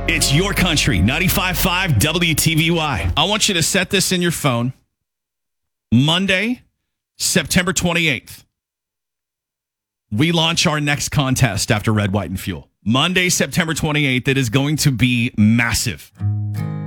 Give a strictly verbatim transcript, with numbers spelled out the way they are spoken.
It's your country, ninety-five point five W T V Y. I want you to set this in your phone. Monday, September twenty-eighth. We launch our next contest after Red, White, and Fuel. Monday, September twenty-eighth. It is going to be massive.